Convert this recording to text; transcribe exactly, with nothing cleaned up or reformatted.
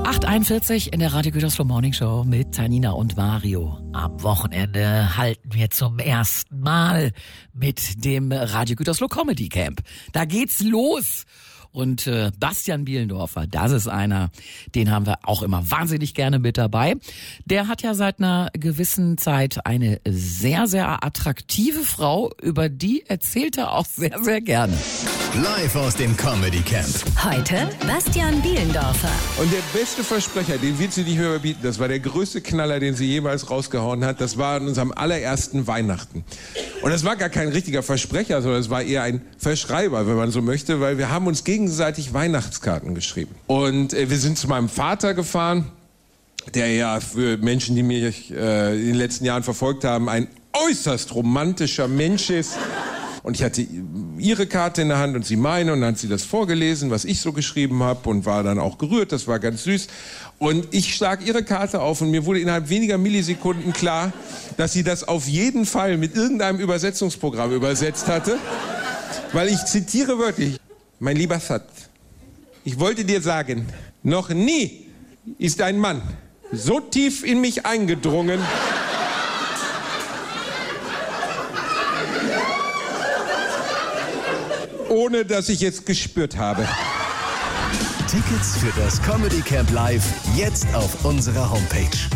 acht Uhr einundvierzig in der Radio Gütersloh Morning Show mit Tanina und Mario. Am Wochenende halten wir zum ersten Mal mit dem Radio Gütersloh Comedy Camp. Da geht's los. Und äh, Bastian Bielendorfer, das ist einer, den haben wir auch immer wahnsinnig gerne mit dabei. Der hat ja seit einer gewissen Zeit eine sehr, sehr attraktive Frau, über die erzählt er auch sehr, sehr gerne. Live aus dem Comedy Camp. Heute Bastian Bielendorfer. Und der beste Versprecher, den wird sie nicht mehr überbieten, das war der größte Knaller, den sie jemals rausgehauen hat, das war an unserem allerersten Weihnachten. Und das war gar kein richtiger Versprecher, sondern es war eher ein Verschreiber, wenn man so möchte, weil wir haben uns gegenseitig Weihnachtskarten geschrieben. Und äh, wir sind zu meinem Vater gefahren, der ja für Menschen, die mich äh, in den letzten Jahren verfolgt haben, ein äußerst romantischer Mensch ist. Und ich hatte ihre Karte in der Hand und sie meine, und dann hat sie das vorgelesen, was ich so geschrieben habe, und war dann auch gerührt, das war ganz süß. Und ich schlag ihre Karte auf und mir wurde innerhalb weniger Millisekunden klar, dass sie das auf jeden Fall mit irgendeinem Übersetzungsprogramm übersetzt hatte. Weil ich zitiere wörtlich: Mein lieber Sat, ich wollte dir sagen, noch nie ist ein Mann so tief in mich eingedrungen, ohne dass ich es gespürt habe. Tickets für das Comedy Camp Live jetzt auf unserer Homepage